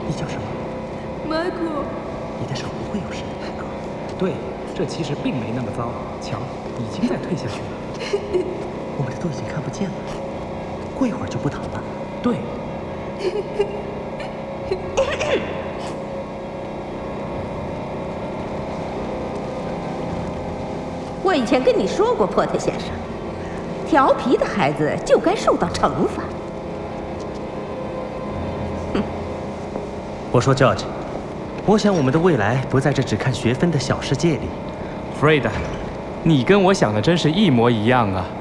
你叫什么？ 马可。 你的手不会有事的，马可。 对，这其实并没那么糟，瞧，已经在退下去了。 我们的都已经看不见了，过一会儿就不疼了。 对。 我以前跟你说过，波特先生，调皮的孩子就该受到惩罚。 我说 George， 我想我们的未来不在这只看学分的小世界里。 Fred， 你跟我想的真是一模一样啊。